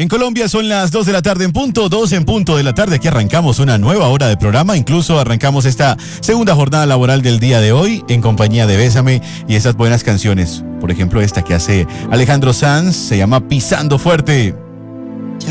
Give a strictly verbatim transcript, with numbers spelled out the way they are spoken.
En Colombia son las dos de la tarde en punto, dos en punto de la tarde. Aquí arrancamos una nueva hora de programa. Incluso arrancamos esta segunda jornada laboral del día de hoy en compañía de Bésame y esas buenas canciones. Por ejemplo, esta que hace Alejandro Sanz se llama Pisando Fuerte.